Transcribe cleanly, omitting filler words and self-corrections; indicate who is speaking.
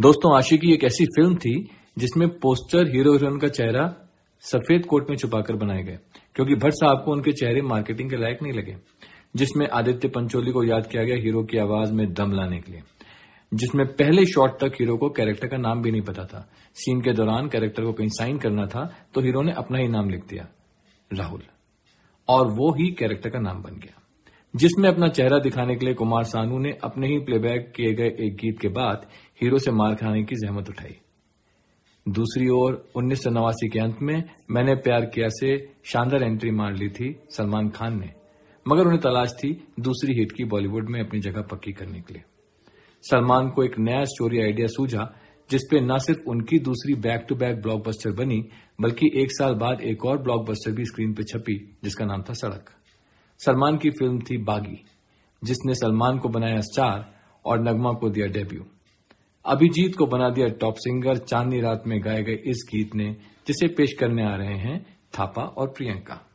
Speaker 1: दोस्तों, आशिकी एक ऐसी फिल्म थी जिसमें पोस्टर हीरो हीरोइन का चेहरा सफेद कोट में छुपाकर बनाए गए क्योंकि भट्ट साहब को उनके चेहरे मार्केटिंग के लायक नहीं लगे। जिसमें आदित्य पंचोली को याद किया गया हीरो की आवाज में दम लाने के लिए, जिसमें पहले शॉट तक हीरो को कैरेक्टर का नाम भी नहीं पता था। सीन के दौरान कैरेक्टर को कहीं साइन करना था तो हीरो ने अपना ही नाम लिख दिया, राहुल, और वो ही कैरेक्टर का नाम बन गया। जिसमें अपना चेहरा दिखाने के लिए कुमार सानू ने अपने ही प्लेबैक किए गए एक गीत के बाद हीरो से मार खाने की जहमत उठाई। दूसरी ओर 1989 के अंत में मैंने प्यार किया से शानदार एंट्री मार ली थी सलमान खान ने, मगर उन्हें तलाश थी दूसरी हिट की बॉलीवुड में अपनी जगह पक्की करने के लिए। सलमान को एक नया स्टोरी आइडिया सूझा जिसपे न सिर्फ उनकी दूसरी बैक टू बैक ब्लॉकबस्टर बनी बल्कि एक साल बाद एक और ब्लॉकबस्टर भी स्क्रीन पर छपी जिसका नाम था सड़क। सलमान की फिल्म थी बागी, जिसने सलमान को बनाया स्टार और नगमा को दिया डेब्यू। अभिजीत को बना दिया टॉप सिंगर चांदनी रात में गाए गए इस गीत ने, जिसे पेश करने आ रहे हैं थापा और प्रियंका।